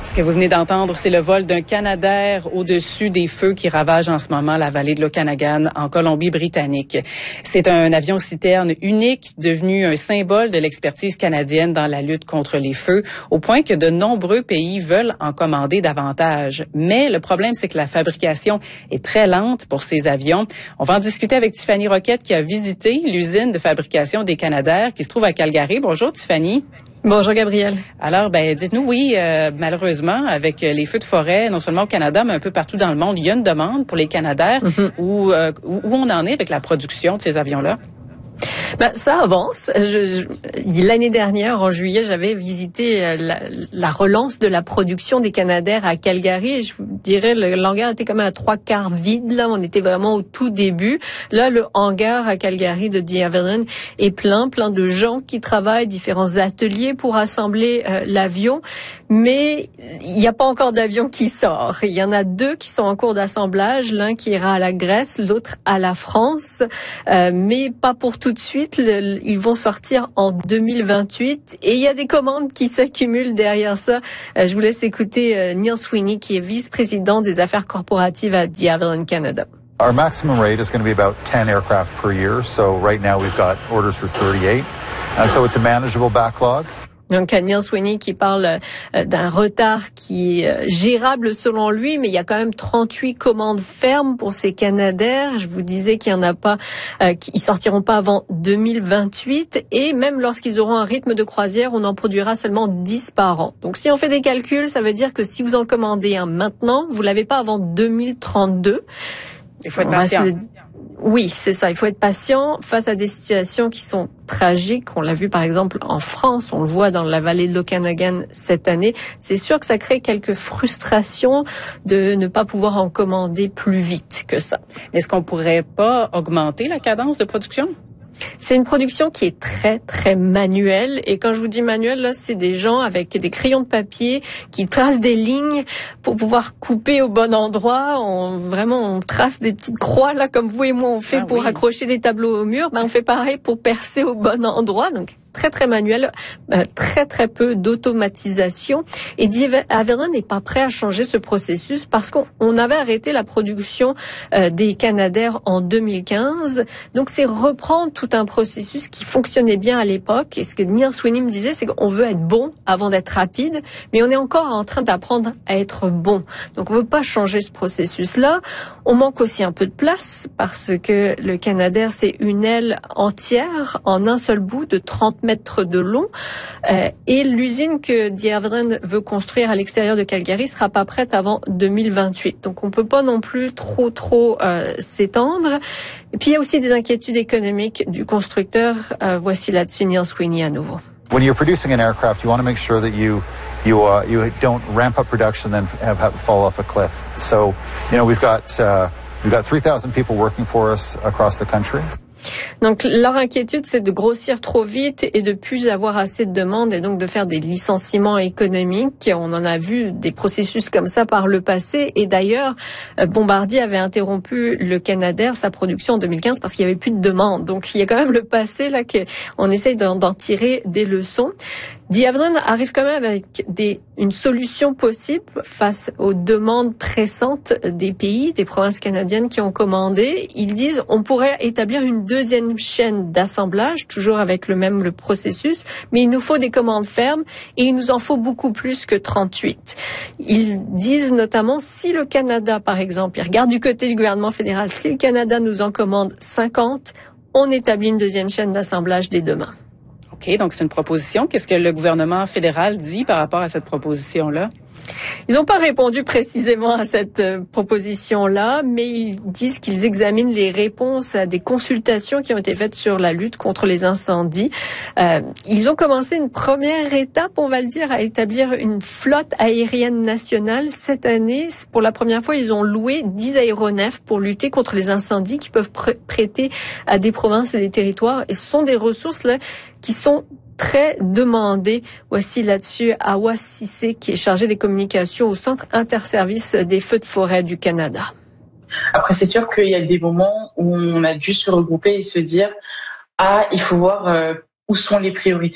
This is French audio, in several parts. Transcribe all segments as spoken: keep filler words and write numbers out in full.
Ce que vous venez d'entendre, c'est le vol d'un Canadair au-dessus des feux qui ravagent en ce moment la vallée de l'Okanagan en Colombie-Britannique. C'est un avion citerne unique devenu un symbole de l'expertise canadienne dans la lutte contre les feux, au point que de nombreux pays veulent en commander davantage. Mais le problème, c'est que la fabrication est très lente pour ces avions. On va en discuter avec Tiffany Roquette qui a visité l'usine de fabrication des Canadair qui se trouve à Calgary. Bonjour Tiffany. Bonjour Gabrielle. Alors, ben, dites-nous, oui, euh, malheureusement, avec les feux de forêt, non seulement au Canada, mais un peu partout dans le monde, il y a une demande pour les Canadair. Mm-hmm. où, euh, où on en est avec la production de ces avions-là? Ben, ça avance. Je, je, l'année dernière, en juillet, j'avais visité la, la relance de la production des Canadair à Calgary. Et je vous dirais, le hangar était quand même à trois quarts vide. Là, on était vraiment au tout début. Là, le hangar à Calgary de De Havilland est plein, plein de gens qui travaillent, différents ateliers pour assembler euh, l'avion. Mais il n'y a pas encore d'avion qui sort. Il y en a deux qui sont en cours d'assemblage. L'un qui ira à la Grèce, l'autre à la France. Euh, mais pas pour tout de suite. Le, ils vont sortir en deux mille vingt-huit et il y a des commandes qui s'accumulent derrière ça. Euh, je vous laisse écouter euh, Neil Sweeney qui est vice-président des affaires corporatives à De Havilland Canada. Our maximum rate is going to be about ten aircraft per year. So right now we've got orders for thirty-eight. And so it's a manageable backlog. Donc, Neil Sweeney qui parle euh, d'un retard qui est euh, gérable selon lui, mais il y a quand même trente-huit commandes fermes pour ces Canadair. Je vous disais qu'il y en a pas, euh, qu'ils sortiront pas avant deux mille vingt-huit, et même lorsqu'ils auront un rythme de croisière, on en produira seulement dix par an. Donc, si on fait des calculs, ça veut dire que si vous en commandez un maintenant, vous l'avez pas avant deux mille trente-deux. Il faut être patient. Oui, c'est ça. Il faut être patient face à des situations qui sont tragiques. On l'a vu par exemple en France, on le voit dans la vallée de l'Okanagan cette année. C'est sûr que ça crée quelques frustrations de ne pas pouvoir en commander plus vite que ça. Est-ce qu'on pourrait pas augmenter la cadence de production? C'est une production qui est très, très manuelle. Et quand je vous dis manuelle, là, c'est des gens avec des crayons de papier qui tracent des lignes pour pouvoir couper au bon endroit. On, vraiment, on trace des petites croix, là, comme vous et moi, on fait ah, pour oui. accrocher des tableaux au mur. Ben, on fait pareil pour percer au bon endroit. Donc, très, très manuel, euh, très, très peu d'automatisation. Et De Havilland n'est pas prêt à changer ce processus parce qu'on on avait arrêté la production euh, des Canadair en deux mille quinze. Donc, c'est reprendre tout un processus qui fonctionnait bien à l'époque. Et ce que Neil Sweeney me disait, c'est qu'on veut être bon avant d'être rapide, mais on est encore en train d'apprendre à être bon. Donc, on veut pas changer ce processus-là. On manque aussi un peu de place parce que le Canadair, c'est une aile entière en un seul bout de trente mètres de long. Euh, et l'usine que De Havilland veut construire à l'extérieur de Calgary sera pas prête avant deux mille vingt-huit. Donc, on peut pas non plus trop, trop euh, s'étendre. Et puis, il y a aussi des inquiétudes économiques du constructeur. Euh, voici là-dessus Neil Sweeney à nouveau. When you're producing an aircraft, you want to make sure that you you uh, you don't ramp up production and then have, have fall off a cliff. So, you know, we've got uh, we've got three thousand people working for us across the country. Donc, leur inquiétude, c'est de grossir trop vite et de plus avoir assez de demandes et donc de faire des licenciements économiques. On en a vu des processus comme ça par le passé. Et d'ailleurs, Bombardier avait interrompu le Canadair, sa production en deux mille quinze parce qu'il n'y avait plus de demandes. Donc, il y a quand même le passé là qu'on essaye d'en, d'en tirer des leçons. De Havilland arrive quand même avec des, une solution possible face aux demandes pressantes des pays, des provinces canadiennes qui ont commandé. Ils disent on pourrait établir une deuxième chaîne d'assemblage, toujours avec le même le processus, mais il nous faut des commandes fermes et il nous en faut beaucoup plus que trente-huit. Ils disent notamment si le Canada, par exemple, ils regardent du côté du gouvernement fédéral, si le Canada nous en commande cinquante, on établit une deuxième chaîne d'assemblage dès demain. OK, donc c'est une proposition. Qu'est-ce que le gouvernement fédéral dit par rapport à cette proposition-là? Ils n'ont pas répondu précisément à cette euh, proposition-là, mais ils disent qu'ils examinent les réponses à des consultations qui ont été faites sur la lutte contre les incendies. Euh, ils ont commencé une première étape, on va le dire, à établir une flotte aérienne nationale. Cette année, pour la première fois, ils ont loué dix aéronefs pour lutter contre les incendies qui peuvent pr- prêter à des provinces et des territoires. Et ce sont des ressources là qui sont très demandé. Voici là-dessus Awa Sissé, qui est chargé des communications au Centre interservice des feux de forêt du Canada. Après, c'est sûr qu'il y a des moments où on a dû se regrouper et se dire « Ah, il faut voir euh, où sont les priorités ».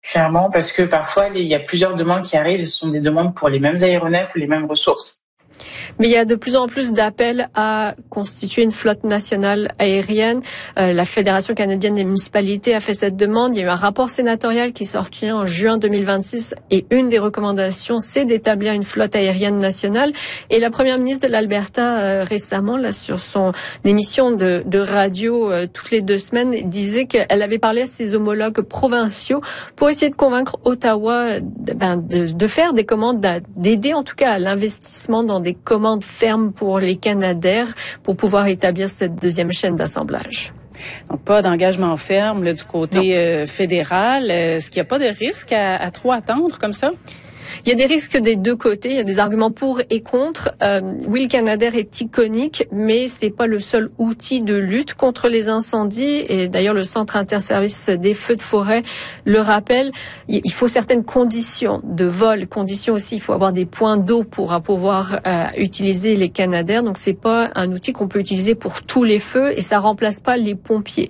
Clairement, parce que parfois, il y a plusieurs demandes qui arrivent, ce sont des demandes pour les mêmes aéronefs ou les mêmes ressources. Mais il y a de plus en plus d'appels à constituer une flotte nationale aérienne. Euh, la Fédération canadienne des municipalités a fait cette demande. Il y a eu un rapport sénatorial qui est sorti en juin deux mille vingt-six et une des recommandations, c'est d'établir une flotte aérienne nationale. Et la première ministre de l'Alberta, euh, récemment, là, sur son émission de, de radio euh, toutes les deux semaines, disait qu'elle avait parlé à ses homologues provinciaux pour essayer de convaincre Ottawa de, ben, de, de faire des commandes, d'aider en tout cas à l'investissement dans des commandes fermes pour les Canadair pour pouvoir établir cette deuxième chaîne d'assemblage. Donc, pas d'engagement ferme là, du côté euh, fédéral. Est-ce qu'il n'y a pas de risque à, à trop attendre comme ça? Il y a des risques des deux côtés, il y a des arguments pour et contre. Euh, oui, le Canadair est iconique, mais c'est pas le seul outil de lutte contre les incendies. Et d'ailleurs, le Centre interservice des feux de forêt le rappelle. Il faut certaines conditions de vol, conditions aussi. Il faut avoir des points d'eau pour pouvoir euh, utiliser les Canadair. Donc, c'est pas un outil qu'on peut utiliser pour tous les feux et ça remplace pas les pompiers.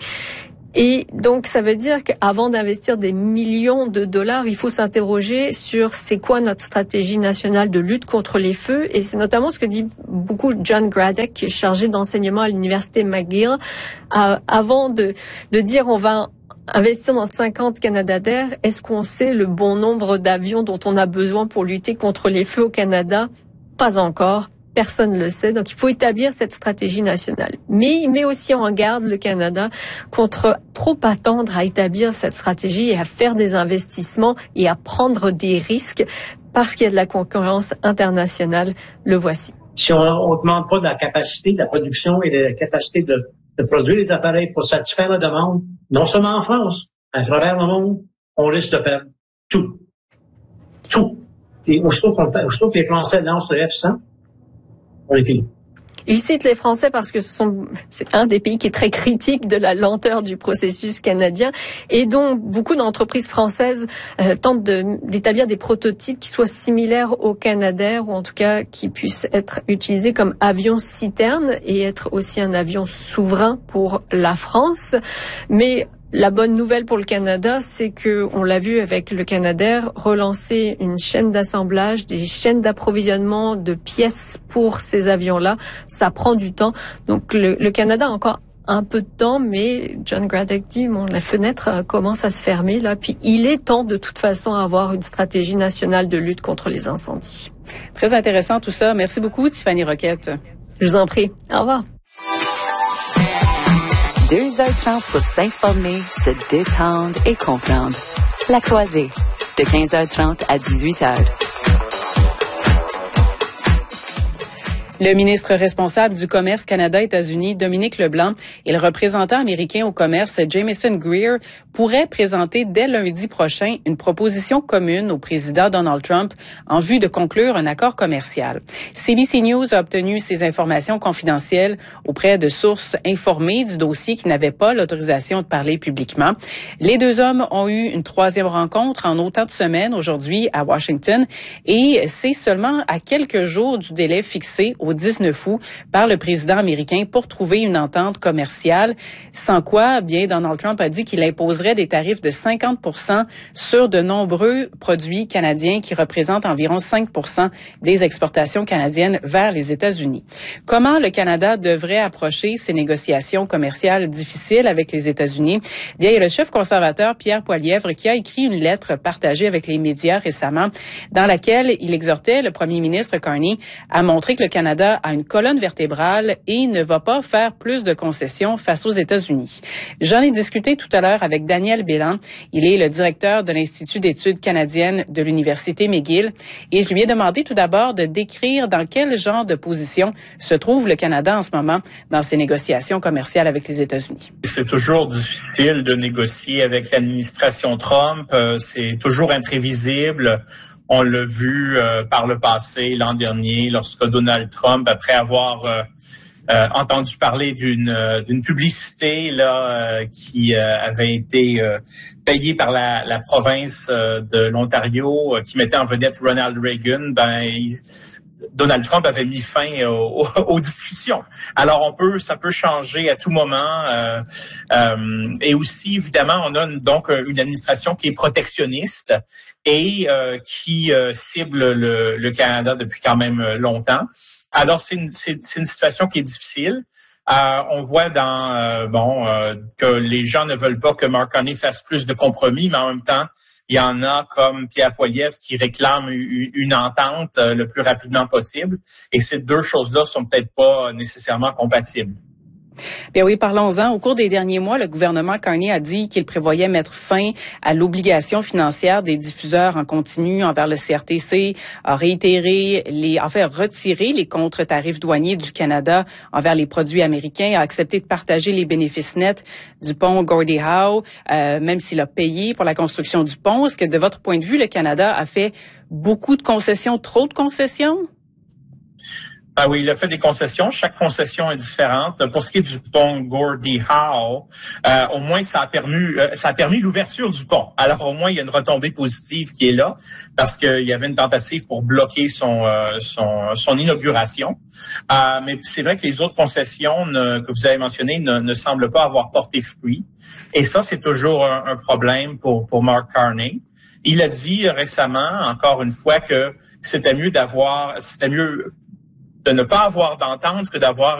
Et donc, ça veut dire qu'avant d'investir des millions de dollars, il faut s'interroger sur c'est quoi notre stratégie nationale de lutte contre les feux. Et c'est notamment ce que dit beaucoup John Gradek, qui est chargé d'enseignement à l'université McGill, euh, avant de, de dire on va investir dans cinquante Canadair. Est-ce qu'on sait le bon nombre d'avions dont on a besoin pour lutter contre les feux au Canada? Pas encore. Personne ne le sait. Donc, il faut établir cette stratégie nationale. Mais il met aussi en garde le Canada contre trop attendre à établir cette stratégie et à faire des investissements et à prendre des risques parce qu'il y a de la concurrence internationale. Le voici. Si on ne demande pas de la capacité de la production et de la capacité de, de produire les appareils pour satisfaire la demande, non seulement en France, à travers le monde, on risque de perdre tout. Tout. Et aussitôt, qu'on, aussitôt que les Français lancent le F cent, on est fini. Il cite les Français parce que ce sont, c'est un des pays qui est très critique de la lenteur du processus canadien et dont beaucoup d'entreprises françaises euh, tentent de, d'établir des prototypes qui soient similaires au Canadair ou en tout cas qui puissent être utilisés comme avions citernes et être aussi un avion souverain pour la France. Mais la bonne nouvelle pour le Canada, c'est que, on l'a vu avec le Canadair, relancer une chaîne d'assemblage, des chaînes d'approvisionnement de pièces pour ces avions-là, ça prend du temps. Donc le, le Canada a encore un peu de temps, mais John Gradek dit, bon, la fenêtre commence à se fermer là. Puis il est temps de toute façon d'avoir une stratégie nationale de lutte contre les incendies. Très intéressant tout ça. Merci beaucoup, Tiffany Roquette. Je vous en prie. Au revoir. Deux heures trente pour s'informer, se détendre et comprendre. La Croisée, de quinze heures trente à dix-huit heures. Le ministre responsable du commerce Canada-États-Unis, Dominique Leblanc, et le représentant américain au commerce, Jamieson Greer, pourraient présenter dès lundi prochain une proposition commune au président Donald Trump en vue de conclure un accord commercial. C B C News a obtenu ces informations confidentielles auprès de sources informées du dossier qui n'avaient pas l'autorisation de parler publiquement. Les deux hommes ont eu une troisième rencontre en autant de semaines aujourd'hui à Washington et c'est seulement à quelques jours du délai fixé au dix-neuf août par le président américain pour trouver une entente commerciale, sans quoi, bien, Donald Trump a dit qu'il imposerait des tarifs de cinquante pour cent sur de nombreux produits canadiens qui représentent environ cinq pour cent des exportations canadiennes vers les États-Unis. Comment le Canada devrait approcher ces négociations commerciales difficiles avec les États-Unis? Bien, il y a le chef conservateur Pierre Poilievre qui a écrit une lettre partagée avec les médias récemment dans laquelle il exhortait le premier ministre Carney à montrer que le Canada a une colonne vertébrale et ne va pas faire plus de concessions face aux États-Unis. J'en ai discuté tout à l'heure avec Daniel Bélan. Il est le directeur de l'Institut d'études canadiennes de l'Université McGill et je lui ai demandé tout d'abord de décrire dans quel genre de position se trouve le Canada en ce moment dans ses négociations commerciales avec les États-Unis. C'est toujours difficile de négocier avec l'administration Trump. C'est toujours imprévisible. On l'a vu euh, par le passé, l'an dernier, lorsque Donald Trump, après avoir euh, euh, entendu parler d'une euh, d'une publicité là euh, qui euh, avait été euh, payée par la, la province euh, de l'Ontario, euh, qui mettait en vedette Ronald Reagan, ben il, Donald Trump avait mis fin aux, aux discussions. Alors on peut, ça peut changer à tout moment. Euh, euh, et aussi évidemment, on a une, donc une administration qui est protectionniste et euh, qui euh, cible le, le Canada depuis quand même longtemps. Alors c'est une, c'est, c'est une situation qui est difficile. Euh, on voit dans euh, bon euh, que les gens ne veulent pas que Mark Carney fasse plus de compromis, mais en même temps, il y en a comme Pierre Poilievre qui réclame une, une entente euh, le plus rapidement possible. Et ces deux choses-là sont peut-être pas nécessairement compatibles. Bien oui, parlons-en. Au cours des derniers mois, le gouvernement Carney a dit qu'il prévoyait mettre fin à l'obligation financière des diffuseurs en continu envers le C R T C, a réitéré les, en fait, retiré les contre-tarifs douaniers du Canada envers les produits américains, a accepté de partager les bénéfices nets du pont Gordie Howe, euh, même s'il a payé pour la construction du pont. Est-ce que, de votre point de vue, le Canada a fait beaucoup de concessions, trop de concessions? Ah oui, il a fait des concessions. Chaque concession est différente. Pour ce qui est du pont Gordie Howe, euh, au moins ça a permis euh, ça a permis l'ouverture du pont. Alors au moins il y a une retombée positive qui est là parce qu'il y avait une tentative pour bloquer son euh, son son inauguration. Euh, mais c'est vrai que les autres concessions ne, que vous avez mentionnées ne, ne semblent pas avoir porté fruit. Et ça c'est toujours un, un problème pour pour Mark Carney. Il a dit récemment, encore une fois, que c'était mieux d'avoir c'était mieux de ne pas avoir d'entente que d'avoir